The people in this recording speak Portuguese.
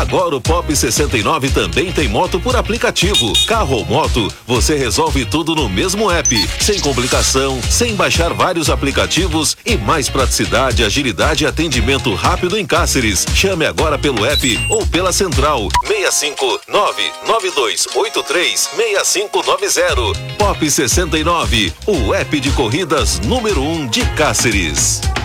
Agora o Pop 69 também tem moto por aplicativo. Carro ou moto, você resolve tudo no mesmo app, sem complicação, sem baixar vários aplicativos e mais praticidade, agilidade e atendimento rápido em Cáceres. Chame agora pelo app ou pela central 65992836590. Pop 69, o app de corridas número 1 de Cáceres.